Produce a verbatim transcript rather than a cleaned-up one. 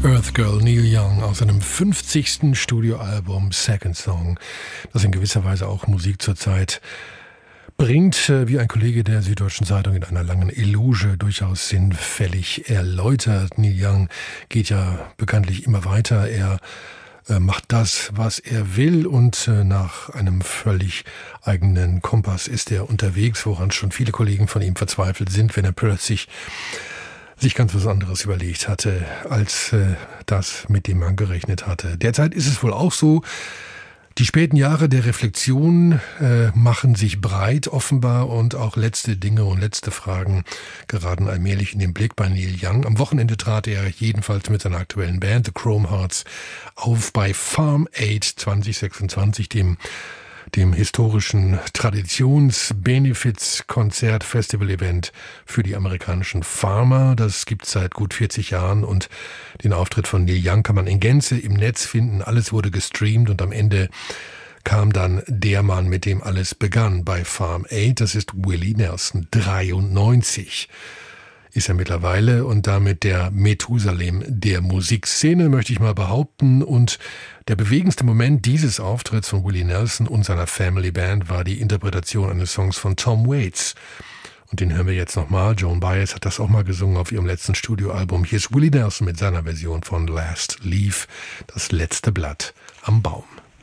Earth Girl Neil Young aus seinem fünfzigsten Studioalbum Second Song, das in gewisser Weise auch Musik zur Zeit bringt, wie ein Kollege der Süddeutschen Zeitung in einer langen Eloge durchaus sinnfällig erläutert. Neil Young geht ja bekanntlich immer weiter. Er äh, macht das, was er will, und äh, nach einem völlig eigenen Kompass ist er unterwegs, woran schon viele Kollegen von ihm verzweifelt sind, wenn er plötzlich sich ganz was anderes überlegt hatte, als äh, das, mit dem man gerechnet hatte. Derzeit ist es wohl auch so. Die späten Jahre der Reflexion äh, machen sich breit offenbar, und auch letzte Dinge und letzte Fragen geraten allmählich in den Blick bei Neil Young. Am Wochenende trat er jedenfalls mit seiner aktuellen Band The Chrome Hearts auf bei Farm Aid zwanzig sechsundzwanzig, dem dem historischen Traditions-Benefits-Konzert-Festival-Event für die amerikanischen Farmer. Das gibt's seit gut vierzig Jahren, und den Auftritt von Neil Young kann man in Gänze im Netz finden. Alles wurde gestreamt, und am Ende kam dann der Mann, mit dem alles begann bei Farm Aid. Das ist Willie Nelson, dreiundneunzig ist er mittlerweile, und damit der Methusalem der Musikszene, möchte ich mal behaupten. Und der bewegendste Moment dieses Auftritts von Willie Nelson und seiner Family Band war die Interpretation eines Songs von Tom Waits. Und den hören wir jetzt nochmal. Joan Baez hat das auch mal gesungen auf ihrem letzten Studioalbum. Hier ist Willie Nelson mit seiner Version von Last Leaf, das letzte Blatt am Baum.